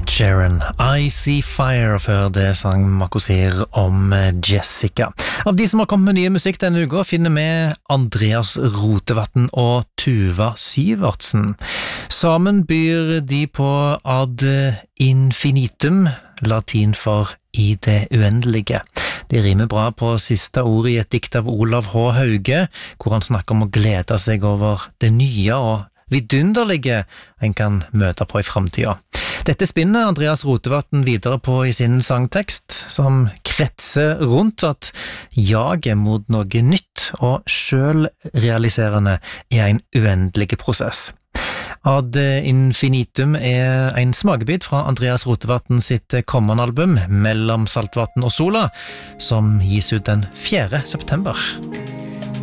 Ed Sheeran, I See Fire, før det sang Makosir om Jessica. Av de som har kommet med nye musikk denne uka, finner vi Andreas Rotevatn og Tuva Syvertsen. Sammen byr de på Ad Infinitum, latin for I det uendelige. De rimer bra på siste ord I et dikt av Olav H. Hauge, hvor han snakker om å glede seg over det nye og vidunderlige en kan møte på I fremtiden. Dette spinner Andreas Rotevatn videre på I sin sangtekst, som kretser rundt at jaget mot noe nytt og selvrealiserende en uendelig prosess. Ad Infinitum en smakebit fra Andreas Rotevatn sitt kommende album Mellom Saltvatn og Sola, som gis ut den 4. september.